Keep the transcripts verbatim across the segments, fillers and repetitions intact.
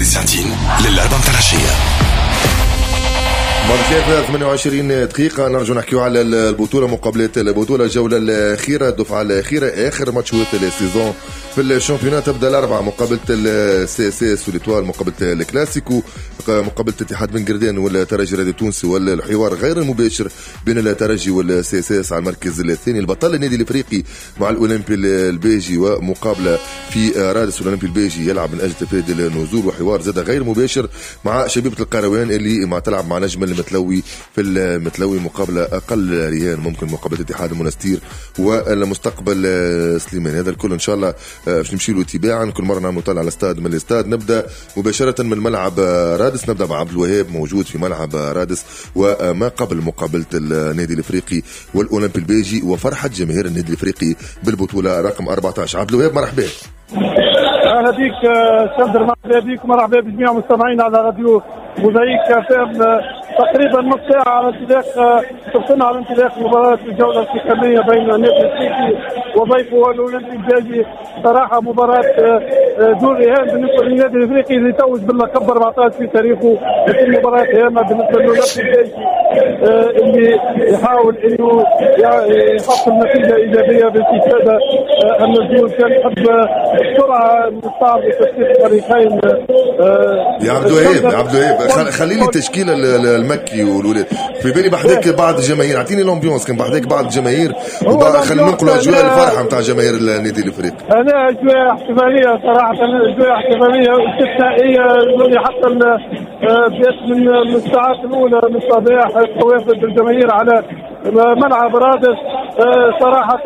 نادي ساعتين للعبة متاع العشية. بعد كيف ثمانية وعشرين دقيقة نرجو نحكيو على البطولة، مقابلات البطولة، الجولة الأخيرة، الدفعة الأخيرة، آخر ماتشات السيزون في الشامبيونات. تبدأ الأربعة مقابلة السي اس اس والإتوال، مقابلة الكلاسيكو، مقابلة اتحاد بن قردان والترجي الرياضي التونسي، والحوار غير المباشر بين الترجي والسي اس اس على المركز الثاني. البطل النادي الافريقي مع الاولمبي البيجي، ومقابلة في رادس والاولمبي البيجي يلعب من اجل تفادي النزول، وحوار زاد غير مباشر مع شبيبة القروان اللي مع تلعب مع نجم المتلوي في المتلوي. مقابلة اقل ريان ممكن مقابلة اتحاد المنستير والمستقبل سليمان. هذا الكل ان شاء الله باش نمشي له تباعا. كل مرة نعمل طالع على الاستاد من الاستاد. نبدا مباشرة من ملعب رادس، نبدا مع عبد الوهاب موجود في ملعب رادس وما قبل مقابلة النادي الافريقي والاولمبي البيجي وفرحة جماهير النادي الافريقي بالبطولة رقم أربعة عشر. عبد الوهاب مرحبا. اهلا بك سندر، مرحبا بك، مرحبا بجميع المستمعين على راديو موزايك فهم. تقريبا نص ساعة على انطلاق، وصلنا على انطلاق مباراة الجولة الختامية بين النادي الافريقي وضيفه الاولمبي البيجي. صراحة مباراة دون رهان بالنسبة للنادي الافريقي اللي توج باللقب أربعة عشر في تاريخه، لكن مباراة هامة بالنسبة للاولمبي البيجي اللي يحاول انه يحصل نتيجة ايجابية باستفادة النزول. كان حب بسرعة نستعرض تشكيل الفريقين. يا عبد الوهاب، عبد الوهاب خلي لي تشكيل المكي والولاد في بالي بحداك بعض الجماهير، اعطيني الامبيونس كان بحداك بعض الجماهير، خلينا ننقلوا اجواء الفرحه نتاع جماهير النادي الافريقي. انا اجواء احتفاليه صراحه، اجواء احتفاليه استثنائيه حتى من الساعات الاولى من الصباح. توافد الجماهير على ملعب رادس صراحه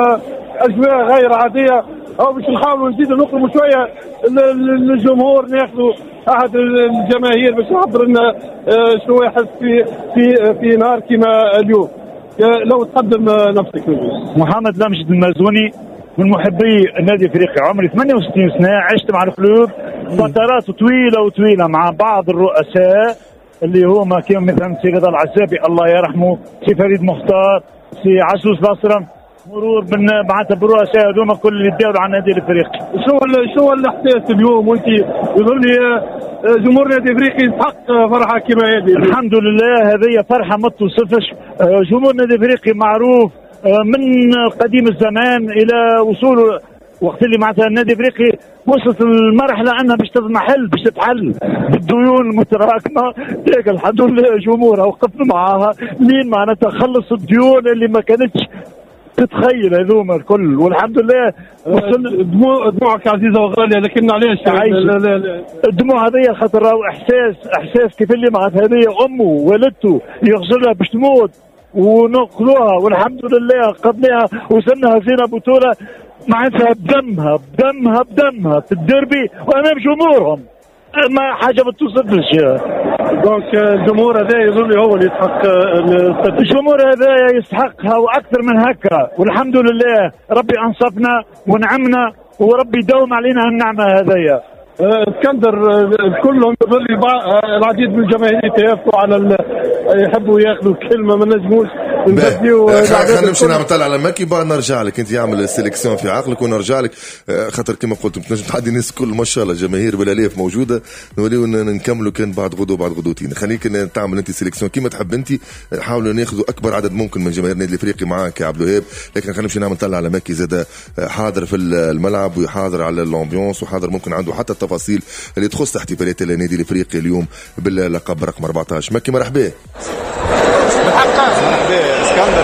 اجواء غير عاديه. او باش نحاولوا نزيدوا نقربوا شويه للجمهور، ناخذوا احد الجماهير باش يعبر لنا شنو يحس في في في نهار كما اليوم. لو تقدم نفسك. محمد لمجد المازوني من محبي النادي الافريقي، عمري ثمانية وستين سنه، عشت مع الكلوب فترات طويله وطويله مع بعض الرؤساء اللي هما كانوا مثلا سي رضا العزابي الله يرحمه، سي فريد مختار، سي عسوس الاسرم، مرور من معناتها بالرؤساء هذوما كل اللي داولوا على النادي الافريقي. شو شو الاحساس اليوم وانت يظهر لي جمهور النادي الافريقي يستحق فرحه كما هذه؟ الحمد لله، هذه فرحه ما توصفش. جمهور النادي الافريقي معروف من قديم الزمان الى وصوله وقت اللي معناتها النادي الافريقي وصلت المرحله انها باش تضمحل باش تتحل بالديون المتراكمه. لكن الحمد لله جمهورها وقفنا معاها لين معناتها خلص الديون اللي ما كانتش تتخيل هذوما الكل، والحمد لله وصلنا. دموع دموعك عزيزه وغاليه، لكن علاش الدموع هذه؟ خاطر راهو احساس احساس كيف اللي معناتها هذه امه والدته يغسلها باش تموت ونقلوها، والحمد لله قضيها وصلنا هزينا بطوله معناتها بدمها بدمها بدمها في الديربي وامام جمهورهم، ما حاجه ما توصفش. دونك الجمهور هذا يظل هو اللي يستحق، الجمهور هذا يستحقها واكثر من هكا، والحمد لله ربي انصفنا ونعمنا وربي يداوم علينا النعمه هذيا. اسكندر كلهم يظل العديد من الجماهير يتوافقوا على يحبوا ياخذوا كلمه ما نجموش نبديو. خلينا نمشي نعمل طلع على ماكي بعد نرجع لك، انت يعمل السيليكسيون في عقلك ونرجع لك، خاطر كما قلت تنجم تحدي الناس كل ما شاء الله جماهير بالالاف موجوده، نوليو نكملوا كان بعد غدوه بعد غدوتين. خليك تعمل انت سيليكسيون كما تحب انت، نحاولوا ناخذوا اكبر عدد ممكن من جماهير النادي الافريقي معاك يا عبد الوهاب. لكن خلينا نمشي نعمل طلع على ماكي زاد حاضر في الملعب وحاضر على الامبيونس وحاضر ممكن عنده حتى التفاصيل اللي تخص احتفالات النادي الافريقي اليوم باللقب رقم أربعة عشر. مكي مرحبا.